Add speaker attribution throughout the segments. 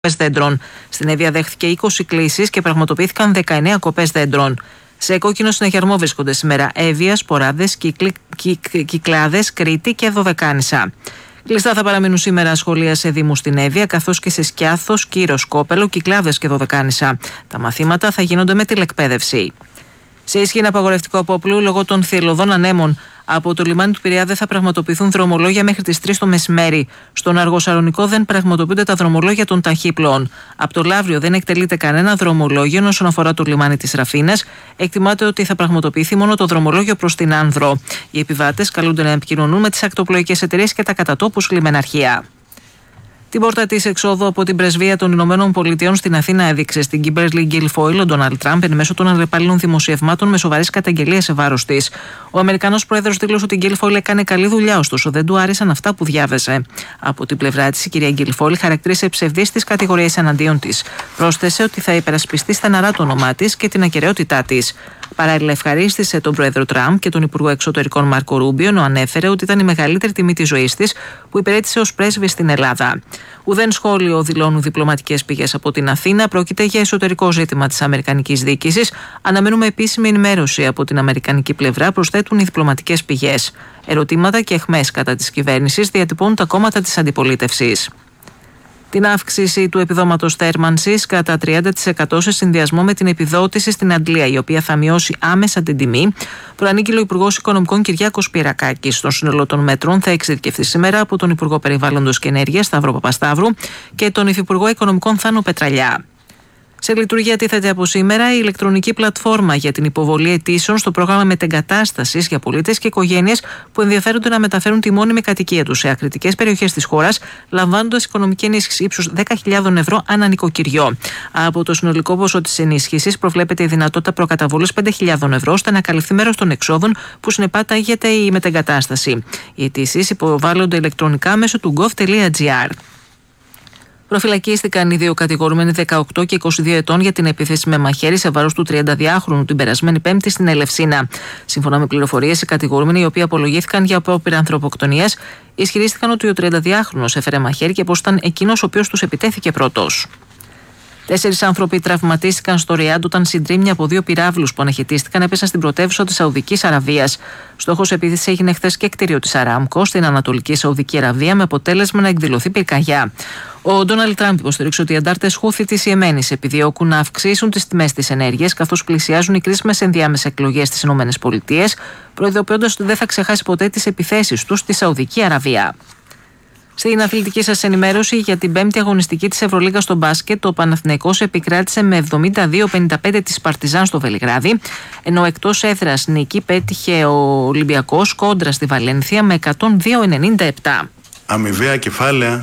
Speaker 1: δέντρων. Στην Εύβοια δέχθηκε 20 κλήσεις και πραγματοποιήθηκαν 19 κοπές δέντρων. Σε κόκκινο συναγερμό βρίσκονται σήμερα Εύβοια, Σποράδες, Κυκλάδες, Κρήτη και Δωδεκάνησα. Κλειστά θα παραμείνουν σήμερα σχολεία σε δήμους στην Εύβοια, καθώς και σε Σκιάθος, Κύρος, Κόπελο, Κυκλάδες και Δωδεκάνησα. Τα μαθήματα θα γίνονται με τηλεκπαίδευση. Σε ισχύ απαγορευτικό απόπλου λόγω των θηελωδών ανέμων. Από το λιμάνι του Πειραιά δεν θα πραγματοποιηθούν δρομολόγια μέχρι τις 3 το μεσημέρι. Στον Αργοσαλονικό δεν πραγματοποιούνται τα δρομολόγια των ταχύπλοων. Από το Λαύριο δεν εκτελείται κανένα δρομολόγιο όσον αφορά το λιμάνι της Ραφίνας. Εκτιμάται ότι θα πραγματοποιηθεί μόνο το δρομολόγιο προς την Άνδρο. Οι επιβάτες καλούνται να επικοινωνούν με τις ακτοπλοϊκές εταιρείες και τα κατατόπους λιμεναρχεία. Την πόρτα της εξόδου από την πρεσβεία των Ηνωμένων Πολιτειών στην Αθήνα έδειξε στην Kimberly Guilfoyle ο Ντόναλντ Τραμπ εν μέσω των αλλεπάλληλων δημοσιευμάτων με σοβαρές καταγγελίες σε βάρος της. Ο Αμερικανός πρόεδρος δήλωσε ότι η Guilfoyle έκανε καλή δουλειά, ωστόσο δεν του άρεσαν αυτά που διάβεσε. Από την πλευρά της, η κυρία Guilfoyle χαρακτήρισε ψευδείς τις κατηγορίες εναντίον της. Πρόσθεσε ότι θα υπερασπιστεί στεναρά το όνομά της και την ακεραιότητά της. Παράλληλα, ευχαρίστησε τον πρόεδρο Τραμπ και τον Υπουργό Εξωτερικών Μάρκο Ρούμπιο, ενώ ανέφερε ότι ήταν η μεγαλύτερη τιμή της ζωής της που υπηρέτησε ως πρέσβης στην Ελλάδα. Ουδέν σχόλιο δηλώνουν διπλωματικές πηγές από την Αθήνα. Πρόκειται για εσωτερικό ζήτημα της αμερικανικής διοίκησης. Αναμένουμε επίσημη ενημέρωση από την αμερικανική πλευρά, προσθέτουν οι διπλωματικές πηγές. Ερωτήματα και αιχμές κατά της κυβέρνησης διατυπώνουν τα κόμματα της αντιπολίτευσης. Την αύξηση του επιδόματος θέρμανσης κατά 30% σε συνδυασμό με την επιδότηση στην Αγγλία, η οποία θα μειώσει άμεσα την τιμή, προανήγγειλε ο Υπουργός Οικονομικών Κυριάκος Πυρακάκης. Στο σύνολο των μέτρων θα εξειδικευτεί σήμερα από τον Υπουργό Περιβάλλοντος και Ενέργειας Σταύρο Παπασταύρου και τον Υφυπουργό Οικονομικών Θάνο Πετραλιά. Σε λειτουργία τίθεται από σήμερα η ηλεκτρονική πλατφόρμα για την υποβολή αιτήσεων στο πρόγραμμα μετεγκατάστασης για πολίτες και οικογένειες που ενδιαφέρονται να μεταφέρουν τη μόνιμη κατοικία τους σε ακριτικές περιοχές της χώρας, λαμβάνοντας οικονομική ενίσχυση ύψους 10.000 ευρώ ανά νοικοκυριό. Από το συνολικό ποσό της ενίσχυσης προβλέπεται η δυνατότητα προκαταβολής 5.000 ευρώ ώστε να καλυφθεί μέρος των εξόδων που συνεπάταγεται η μετεγκατάσταση. Οι αιτήσεις υποβάλλονται ηλεκτρονικά μέσω του gov.gr. Προφυλακίστηκαν οι δύο κατηγορούμενοι 18 και 22 ετών για την επίθεση με μαχαίρι σε βάρος του 32χρονου την περασμένη Πέμπτη στην Ελευσίνα. Σύμφωνα με πληροφορίες, οι κατηγορούμενοι, οι οποίοι απολογήθηκαν για απόπειρα ανθρωποκτονίας, ισχυρίστηκαν ότι ο 32χρονος έφερε μαχαίρι και πως ήταν εκείνος ο οποίος τους επιτέθηκε πρώτος. 4 άνθρωποι τραυματίστηκαν στο Ριάντ όταν συντρίμμια από 2 πυράβλους που αναχαιτίστηκαν έπεσαν στην πρωτεύουσα της Σαουδικής Αραβίας. Στόχος επίθεσης έγινε χθες και κτίριο της Αράμκο στην Ανατολική Σαουδική Αραβία με αποτέλεσμα να εκδηλωθεί πυρκαγιά. Ο Ντόναλντ Τραμπ υποστηρίξε ότι οι αντάρτες Χούθι της Ιεμένης επιδιώκουν να αυξήσουν τις τιμές της ενέργειας καθώς πλησιάζουν οι κρίσιμες ενδιάμεσες εκλογές στις ΗΠΑ, προειδοποιώντας ότι δεν θα ξεχάσει ποτέ τις επιθέσεις του στη Σαουδική Αραβία. Στην αθλητική σας ενημέρωση για την 5η αγωνιστική της Ευρωλίγας στο μπάσκετ, ο Παναθηναϊκός επικράτησε με 72-55 της Παρτιζάν στο Βελιγράδι, ενώ εκτός έδρας νίκη πέτυχε ο Ολυμπιακός κόντρα στη Βαλένθια με 102-97.
Speaker 2: Αμοιβαία κεφάλαια.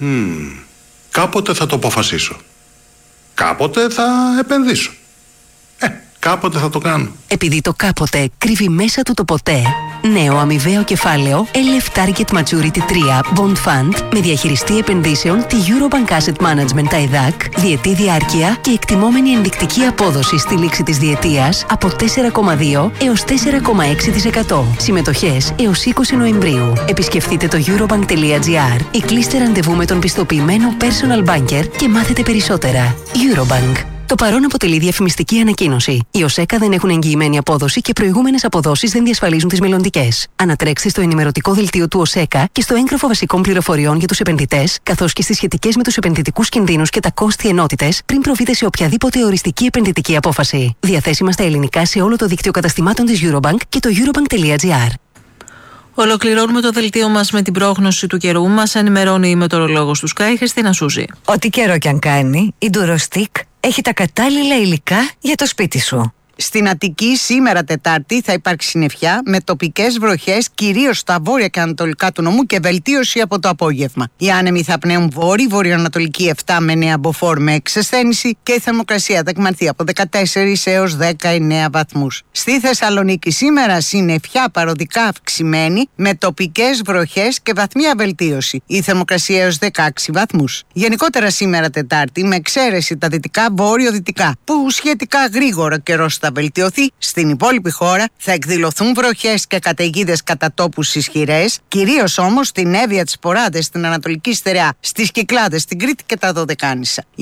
Speaker 2: Κάποτε θα το αποφασίσω. Κάποτε θα επενδύσω. Κάποτε θα το κάνω.
Speaker 3: Επειδή το κάποτε κρύβει μέσα του το ποτέ. Νέο αμοιβαίο κεφάλαιο LF Target Maturity 3 Bond Fund με διαχειριστή επενδύσεων τη Eurobank Asset Management ΤΑΙΔΑΚ, διετή διάρκεια και εκτιμόμενη ενδεικτική απόδοση στη λήξη της διετίας από 4,2 έως 4,6%. Συμμετοχές έως 20 Νοεμβρίου. Επισκεφτείτε το eurobank.gr ή κλείστε ραντεβού με τον πιστοποιημένο personal banker και μάθετε περισσότερα. Eurobank. Το παρόν αποτελεί διαφημιστική ανακοίνωση. Οι ΟΣΕΚΑ δεν έχουν εγγυημένη απόδοση και προηγούμενες αποδόσεις δεν διασφαλίζουν τις μελλοντικές. Ανατρέξτε στο ενημερωτικό δελτίο του ΟΣΕΚΑ και στο έγγραφο βασικών πληροφοριών για τους επενδυτές, καθώς και στις σχετικές με τους επενδυτικούς κινδύνους και τα κόστη ενότητες, πριν προβείτε σε οποιαδήποτε οριστική επενδυτική απόφαση. Διαθέσιμα στα ελληνικά σε όλο το δίκτυο καταστημάτων της Eurobank και το eurobank.gr.
Speaker 1: Ολοκληρώνουμε το δελτίο μας με την πρόγνωση του καιρού. Μας ενημερώνει η μετεωρολόγος του Sky, Χριστίνα Σούζη.
Speaker 4: Ό,τι καιρό κι αν κάνει, η Durostick έχει τα κατάλληλα υλικά για το σπίτι σου.
Speaker 5: Στην Αττική σήμερα Τετάρτη θα υπάρξει συννεφιά με τοπικές βροχές κυρίως στα βόρεια και ανατολικά του νομού και βελτίωση από το απόγευμα. Οι άνεμοι θα πνέουν βορειοανατολική 7 με 9 μποφόρ με εξασθένηση και η θερμοκρασία θα εκμανθεί από 14 έως 19 βαθμούς. Στη Θεσσαλονίκη σήμερα συννεφιά παροδικά αυξημένη με τοπικές βροχές και βαθμία βελτίωση. Η θερμοκρασία έως 16 βαθμούς. Γενικότερα σήμερα Τετάρτη με εξαίρεση τα δυτικά βόρειο-δυτικά που σχετικά γρήγορο καιρό θα βελτιωθεί, στην υπόλοιπη χώρα θα εκδηλωθούν βροχές και καταιγίδες κατά τόπους ισχυρές, κυρίως όμως στην Εύβοια, τις Ποράδες, στην Ανατολική Στερεά, στις Κυκλάδες, στην Κρήτη και τα Δωδεκάνησα.